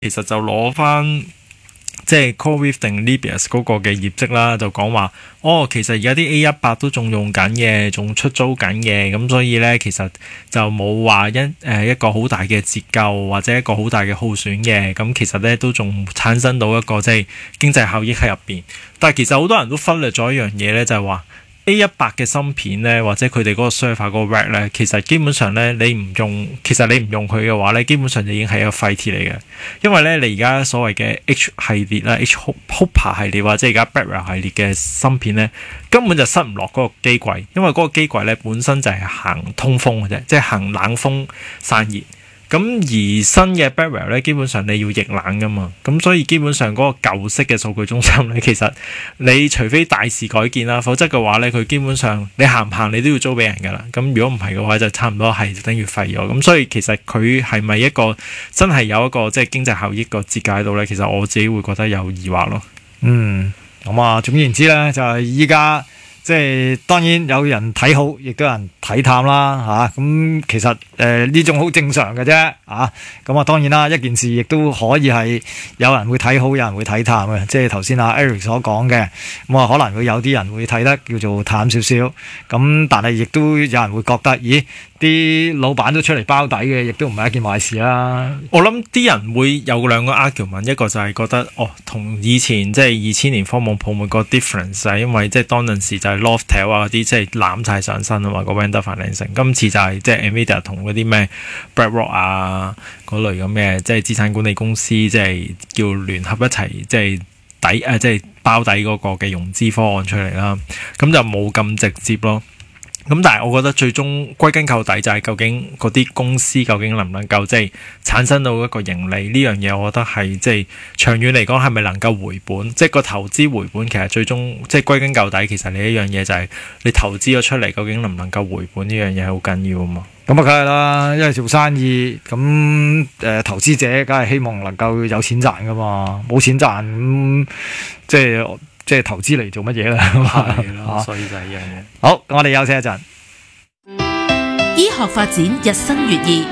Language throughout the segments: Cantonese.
其實就攞翻即係 CoreWeave 定 Libius 嗰個嘅業績啦，就講話其實而家啲 A18 都仲用緊嘅，仲出租緊嘅，咁所以咧其實就冇話一個好大嘅折舊或者一個好大嘅耗損嘅，咁其實咧都仲產生到一個即係經濟效益喺入邊。但係其實好多人都忽略咗一樣嘢咧，就係話 A18 嘅芯片咧，或者佢哋嗰個 server 嗰個 rack 咧，其實基本上咧你唔用佢嘅話咧，基本上就已經係一個廢鐵嚟嘅。因為咧你而家所謂嘅 H 系列啦、Hopper 系列或者而家 Blackwell 系列嘅芯片咧，根本就塞唔落嗰個機櫃，因為嗰個機櫃咧本身就係行通風嘅啫，即係行冷風散熱。咁而新嘅 Blackwell 咧，基本上你要逆冷噶嘛，咁所以基本上嗰個舊式嘅數據中心咧，其實你除非大肆改建啦，否則嘅話咧，佢基本上你行唔行你都要租俾人噶啦。咁如果唔係嘅話，就差唔多係等於廢咗。咁所以其實佢係咪一個真係有一個即係經濟效益個折價喺度咧？其實我自己會覺得有疑惑咯。 咁啊，總言之咧，就係依家。即係當然有人睇好，亦都有人睇淡啦嚇。咁其實呢種好正常嘅啫啊。咁啊當然啦，一件事亦都可以係有人會睇好，有人會睇淡嘅。即係頭先阿 Eric 所講嘅，咁啊可能會有啲人會睇得叫做淡少少。咁但係亦都有人會覺得，咦？啲老闆都出嚟包底嘅，亦都唔係一件壞事啦。 我諗啲人會有兩個 argument， 一個就係覺得同以前即係2000年科網泡沫個 difference 係因為即係當陣時就係 Loftel 啊嗰啲即係攬晒上身啊嘛，個 vendor financing。今次就係即係 Nvidia 同嗰啲咩 BlackRock 啊嗰類咁嘅即係資產管理公司即係叫聯合一齊即係即係包底嗰個嘅融資方案出嚟啦。咁就冇咁直接咯。咁但係我覺得最終歸根究底就係究竟嗰啲公司究竟能唔能夠即係產生到一個盈利呢樣嘢，我覺得係即係長遠嚟講係咪能夠回本，即係個投資回本其實最終即係歸根究底其實你一樣嘢就係你投資咗出嚟究竟能唔能夠回本呢樣嘢好緊要啊嘛。 咁啊梗係啦，因為做生意咁投資者梗係希望能夠有錢賺噶嘛，冇錢賺咁即係投資嚟做乜嘢咧？ 係咯，所以就係一樣嘢。 好，我哋休息一陣。 醫學發展日新月異，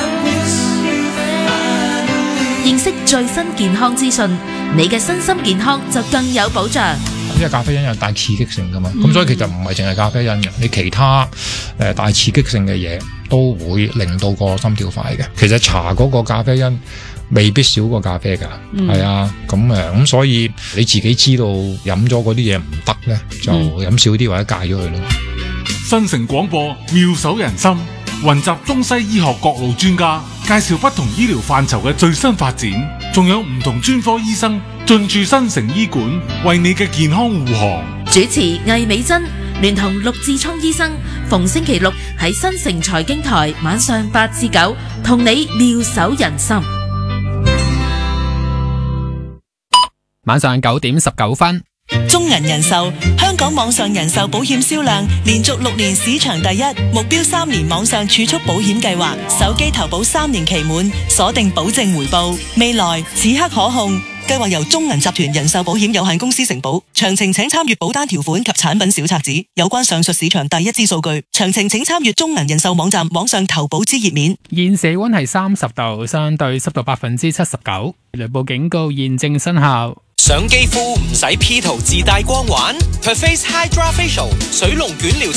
認識最新健康資訊，你嘅身心健康就更有保障。 因為咖啡因有大刺激性噶嘛，咁所以其實唔係淨係咖啡因嘅，你其他大刺激性嘅嘢都會令到個心跳快嘅。其實茶嗰個咖啡因未必少過咖啡㗎，係啊，咁所以你自己知道飲咗嗰啲嘢唔得咧，就飲少啲或者戒咗佢咯。 新城廣播妙手仁心，雲集中西醫學各路專家，介紹不同醫療範疇嘅最新發展，仲有唔同專科醫生進駐新城醫館，為你嘅健康護航。 主持魏美珍聯同陸志聰醫生，逢星期六喺新城財經台晚上8至9，同你妙手仁心。 晚上9點19分， 中銀人壽香港網上人壽保險銷量連續6年市場第一，目標3年網上儲蓄保險計劃，手機投保3年期滿，鎖定保證回報，未來此刻可控。計劃由中銀集團人壽保險有限公司承保，詳情請參閱保單條款及產品小冊子。有關上述市場第一支數據，詳情請參閱中銀人壽網站網上投保之頁面。 現時溫係30度，相對濕度79%，雷暴警告現正生效。 上肌膚唔使 P 圖自帶光環 ，Perface Hydra Facial 水龍捲療